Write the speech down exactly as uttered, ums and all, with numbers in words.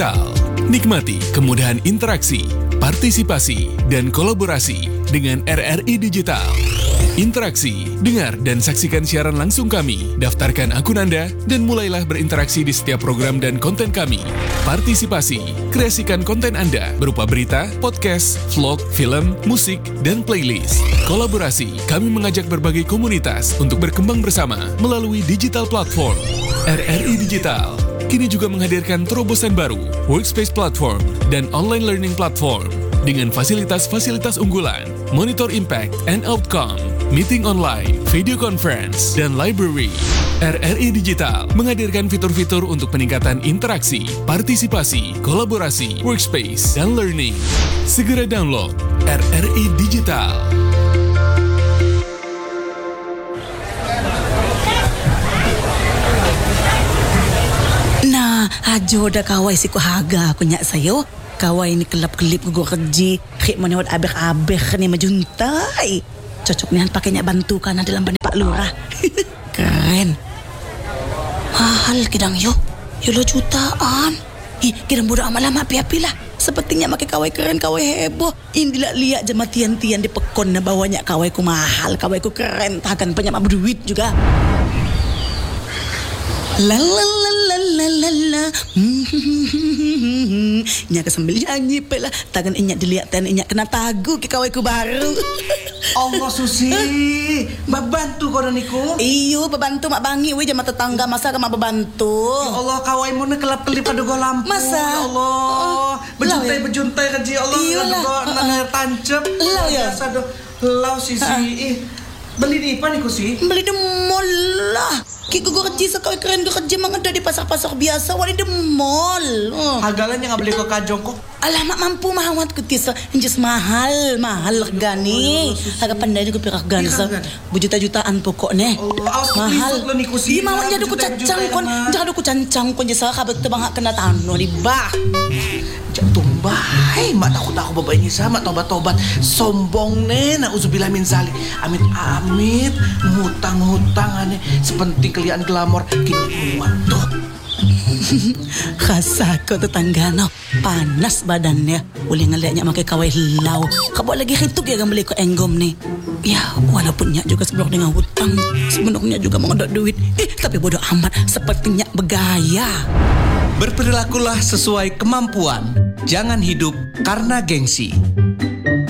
Digital. Nikmati kemudahan interaksi, partisipasi, dan kolaborasi dengan R R I Digital. Interaksi, dengar dan saksikan siaran langsung kami, daftarkan akun Anda, dan mulailah berinteraksi di setiap program dan konten kami. Partisipasi, kreasikan konten Anda berupa berita, podcast, vlog, film, musik, dan playlist. Kolaborasi, kami mengajak berbagai komunitas untuk berkembang bersama melalui digital platform. R R I Digital kini juga menghadirkan terobosan baru, workspace platform, dan online learning platform dengan fasilitas-fasilitas unggulan, monitor impact and outcome, meeting online, video conference, dan library. R R I Digital menghadirkan fitur-fitur untuk peningkatan interaksi, partisipasi, kolaborasi, workspace, dan learning. Segera download R R I Digital. Nah, ajo dah kawai si ku haga aku nyak sayo. Kawai ni kelap-kelip ku kerji. Khik mana wad abek-abek ni majuntai. Cocok nian pakai nyak bantu kan dalam bani Pak Lurah. Keren. Mahal kidang yo. Yo lo jutaan. Eh, kidang bodoh amat lama api-api lah. Sepertinya makai kawai keren, kawai heboh. Indilah lihat je matian-tian di pekon na bawanya kawai ku mahal, kawai ku keren. Takkan banyak berduit juga. La la la la la la la. Nyak sambil nyanyi pula. Takkan inyak dilihat dan inyak kena tagu ke kawai ku baru. Allah Susi, mak bantu kau dan niku. Iyo, bebantu mak bangi we jama tetangga masa ke mak bebantu. Ya Allah, kawai mu nak kelap-kelip pada go lampu. Masa? Ya Allah, bejuntai-bejuntai kan ji Allah. Iyalah. Go nang tancep. Lau ya. Biasa do lau sisi. Eh, beli di apa niku sih? Beli di mall lah. Kiko gue kerja sekali keren gue kerja mang ada di pasar-pasar biasa wali di mall. Oh. Hagalanya nggak beli kok kajong kok. Alamak mampu mahawat kutis injus mahal mahal regani. Harga pandai juga pirah gansa. Berjuta-jutaan pokoknya. Mahal. Di mawon jadi ku cancang kon, jangan ku cancang kon jasa kabet tebang hak kena tano di bah. Jantung baik, mak takut aku bapak ini sama tobat-tobat sombong nih, nauzubillah min zalik. Amit amit, ngutang-ngutang aneh, sepenting kalian glamor kini muat tuh. Khasa kau tetangga no panas badannya, boleh ngeliatnya makai kawai lau. Kau lagi hitung ya kan beli ko enggom nih. Ya walaupun nyak juga sebelum dengan hutang, sebenarnya juga mau ada duit. Eh tapi bodoh amat, sepertinya bergaya. Berperilakulah sesuai kemampuan. Jangan hidup karena gengsi.